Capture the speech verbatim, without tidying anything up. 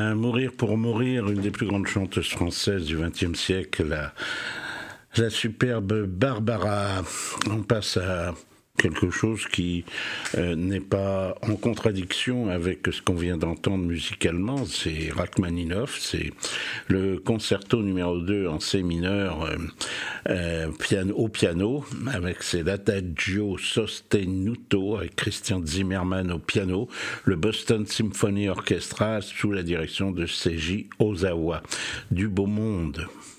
bien, Mourir pour mourir, une des plus grandes chanteuses françaises du vingtième siècle, la, la superbe Barbara. On passe à quelque chose qui euh, n'est pas en contradiction avec ce qu'on vient d'entendre musicalement, c'est Rachmaninoff, c'est le concerto numéro deux en C mineur euh, euh, piano, au piano, avec ses l'Adagio Sostenuto, avec Christian Zimmermann au piano, le Boston Symphony Orchestra sous la direction de Seiji Ozawa. Du beau monde.